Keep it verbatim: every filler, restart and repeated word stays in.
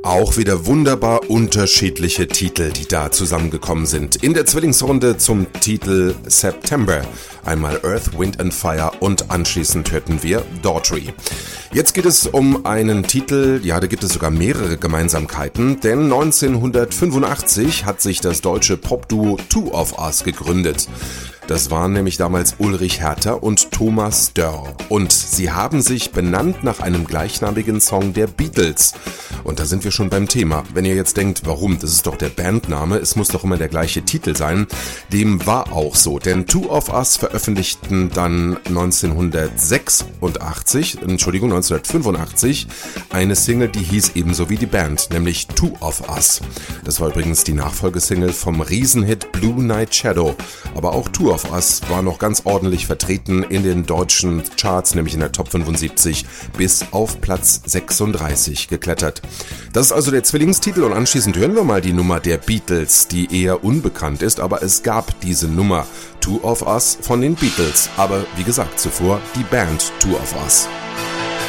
Auch wieder wunderbar unterschiedliche Titel, die da zusammengekommen sind. In der Zwillingsrunde zum Titel September. Einmal Earth, Wind and Fire und anschließend hörten wir Daughtry. Jetzt geht es um einen Titel, ja, da gibt es sogar mehrere Gemeinsamkeiten, denn neunzehnhundertfünfundachtzig hat sich das deutsche Popduo Two of Us gegründet. Das waren nämlich damals Ulrich Herter und Thomas Dörr. Und sie haben sich benannt nach einem gleichnamigen Song der Beatles. Und da sind wir schon beim Thema. Wenn ihr jetzt denkt, warum? Das ist doch der Bandname, es muss doch immer der gleiche Titel sein. Dem war auch so, denn Two of Us veröffentlichten dann neunzehnhundertsechsundachtzig, Entschuldigung, neunzehnhundertfünfundachtzig eine Single, die hieß ebenso wie die Band, nämlich Two of Us. Das war übrigens die Nachfolgesingle vom Riesenhit Blue Night Shadow. Aber auch Two of Us war noch ganz ordentlich vertreten in den deutschen Charts, nämlich in der Top fünfundsiebzig, bis auf Platz sechsunddreißig geklettert. Das ist also der Zwillingstitel und anschließend hören wir mal die Nummer der Beatles, die eher unbekannt ist, aber es gab diese Nummer Two of Us von den Beatles, aber wie gesagt zuvor die Band Two of Us.